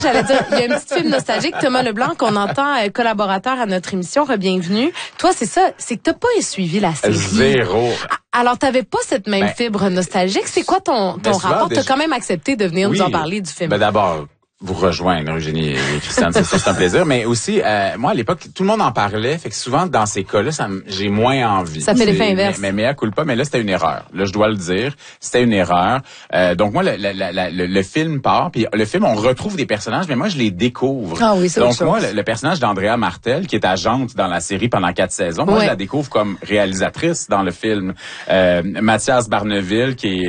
J'allais dire, il y a une petite film nostalgique, Thomas Leblanc, qu'on entend collaborateur à notre émission, re-bienvenue. Toi, c'est ça, c'est que t'as pas suivi la série. Zéro. Alors, t'avais pas cette même fibre nostalgique. C'est quoi ton rapport? T'as quand même accepté de venir nous en parler du film. Ben d'abord, vous rejoindre, Eugénie et Christiane, c'est un plaisir. Mais aussi, moi, à l'époque, tout le monde en parlait. Fait que souvent, dans ces cas-là, j'ai moins envie. Ça fait l'effet inverse. Mais à culpa, mais là, c'était une erreur. Là, je dois le dire. C'était une erreur. Donc, moi, le film part. Puis le film, on retrouve des personnages, mais moi, je les découvre. Ah oui, c'est donc, moi, le personnage d'Andrea Martel, qui est agente dans la série pendant 4 saisons, moi, je la découvre comme réalisatrice dans le film. Mathias Barneville, qui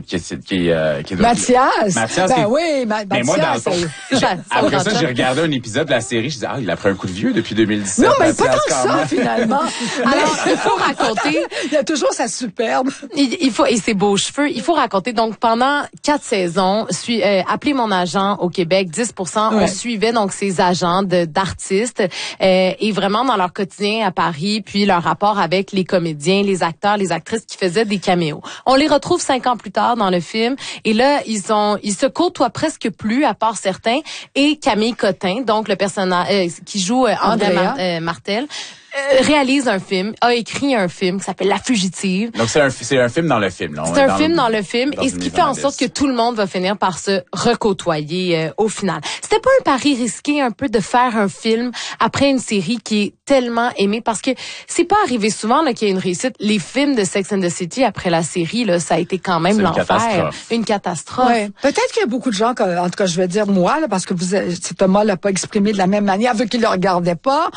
est Mathias? Ben oui, mais moi, dans le fond, après ça, j'ai regardé un épisode de la série, je disais, il a pris un coup de vieux depuis 2017. Non, mais pas tant que ça, finalement. Alors, il faut raconter. Il y a toujours sa superbe. Il faut, et ses beaux cheveux. Il faut raconter. Donc, pendant 4 saisons, appelez mon agent au Québec, 10%, on suivait donc ces agents d'artistes, et vraiment dans leur quotidien à Paris, puis leur rapport avec les comédiens, les acteurs, les actrices qui faisaient des caméos. On les retrouve 5 ans plus tard dans le film, et là, ils se côtoient presque plus, à part certains, et Camille Cotin, donc le personnage qui joue Andrea Martel, réalise un film, a écrit un film qui s'appelle La Fugitive. Donc c'est un film dans le film. C'est un film dans le film, et ce qui fait en sorte que tout le monde va finir par se recôtoyer au final. C'était pas un pari risqué un peu de faire un film après une série qui est tellement aimée, parce que c'est pas arrivé souvent là qu'il y a une réussite. Les films de Sex and the City après la série là, ça a été quand même l'enfer, une catastrophe. Ouais. Peut-être qu'il y a beaucoup de gens, en tout cas je vais dire moi là, parce que Thomas l'a pas exprimé de la même manière vu qu'il le regardait pas,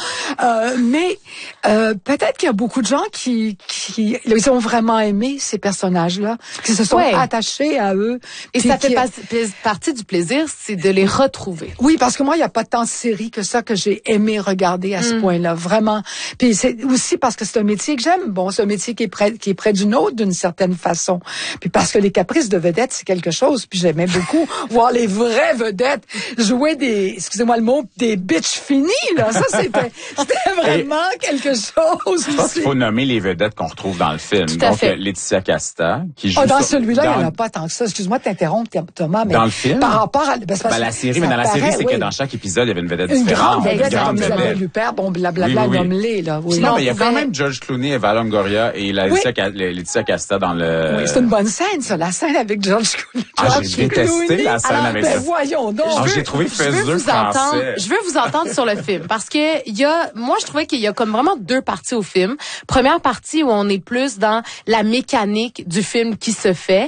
mais peut-être qu'il y a beaucoup de gens qui ils ont vraiment aimé ces personnages-là, qui se sont attachés à eux. Et ça fait partie du plaisir, c'est de les retrouver. Oui, parce que moi, il n'y a pas tant de séries que ça que j'ai aimé regarder à ce point-là, vraiment. Puis c'est aussi parce que c'est un métier que j'aime. Bon, c'est un métier qui est près du nôtre d'une certaine façon. Puis parce que les caprices de vedettes, c'est quelque chose. Puis j'aimais beaucoup voir les vraies vedettes jouer excusez-moi le mot, des bitches finies, là. Ça, c'était vraiment quelque chose. Je pense qu'il faut nommer les vedettes qu'on retrouve dans le film. Donc, Laetitia Casta, qui joue... dans celui-là, il n'y en a pas tant que ça. Excuse-moi de t'interrompre, Thomas, mais... Dans le film? Par rapport à... la série, mais dans la série, c'est que dans chaque épisode, il y avait une vedette différente. Une grande vedette, comme Lupert, bon, blablabla, nomme-les, là. Oui. Non, mais il y a quand même George Clooney, Eva Longoria et Laetitia Casta dans le... Oui, c'est une bonne scène, ça, la scène avec George Clooney. J'ai détesté la scène avec ça. Voyons donc. J'ai trouvé faiseux français. Je veux vous entendre sur le film, parce que moi, je trouvais qu'il y a comme vraiment 2 parties au film. Première partie où on est plus dans la mécanique du film qui se fait,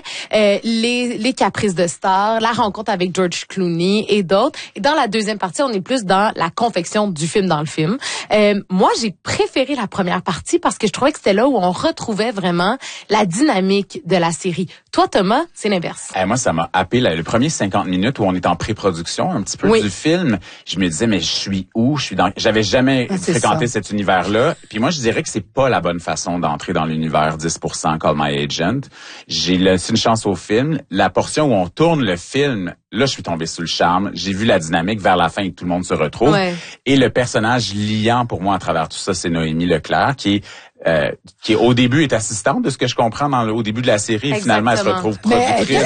les caprices de stars, la rencontre avec George Clooney et d'autres. Et dans la deuxième partie, on est plus dans la confection du film dans le film. Moi, j'ai préféré la première partie parce que je trouvais que c'était là où on retrouvait vraiment la dynamique de la série. Toi, Thomas, c'est l'inverse. Moi, ça m'a happé le premier 50 minutes où on est en pré-production un petit peu du film. Je me disais, mais je suis où? J'avais jamais fréquenté cet univers-là. Puis moi, je dirais que c'est pas la bonne façon d'entrer dans l'univers 10% Call My Agent. J'ai laissé une chance au film. La portion où on tourne le film, là, je suis tombé sous le charme. J'ai vu la dynamique vers la fin et tout le monde se retrouve. Et le personnage liant pour moi à travers tout ça, c'est Noémie Leclerc, qui au début est assistante de ce que je comprends au début de la série. Et finalement, elle se retrouve productrice.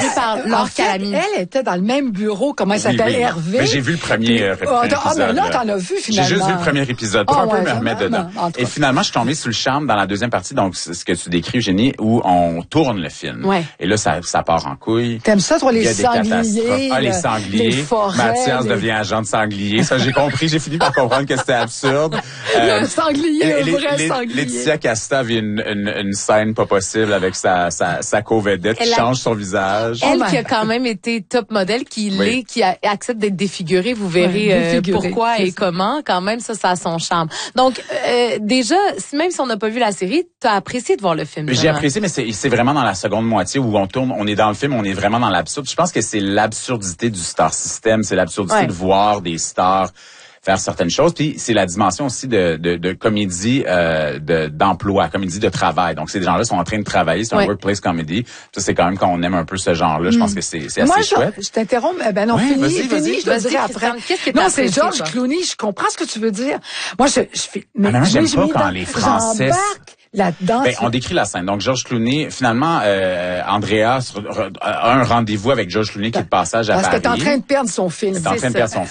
Elle était dans le même bureau. Comment elle s'appelle? Hervé. Mais j'ai vu le premier épisode. Mais là, t'en as vu finalement. J'ai juste vu le premier épisode pour un peu me remettre dedans. Et finalement, je suis tombé sous le charme dans la deuxième partie, donc ce que tu décris, Eugénie, où on tourne le film. Et là, ça part en couille. T'aimes ça, toi, les sangliers? Les sangliers. Les forêts. Mathias devient agent de sanglier. Ça, j'ai compris. J'ai fini par comprendre que c'était absurde. Le sanglier, le vrai sanglier. Laetitia Casta vit une scène pas possible avec sa co-vedette qui change son visage. Elle qui a quand même été top modèle, qui accepte d'être défigurée. Vous verrez pourquoi et comment. Quand même, ça a son charme. Donc, déjà, même si on n'a pas vu la série, t'as apprécié de voir le film. J'ai apprécié, mais c'est vraiment dans la seconde moitié où on est dans le film, on est vraiment dans l'absurde. Je pense que c'est l'absurdité du star system, c'est l'absurdité de voir des stars faire certaines choses, puis c'est la dimension aussi de comédie d'emploi, comédie de travail. Donc ces gens-là sont en train de travailler, c'est un workplace comedy. Ça c'est quand même quand on aime un peu ce genre-là, je pense que c'est assez chouette. Je t'interromps, non, fini, je te dirai après. Non, c'est George Clooney, je comprends ce que tu veux dire. Moi j'aime pas quand les Français là-dedans. On décrit la scène. Donc, George Clooney, finalement, Andrea a un rendez-vous avec George Clooney qui est de passage à Paris. Parce qu'elle est en train de perdre son film. Elle est en train de perdre son film.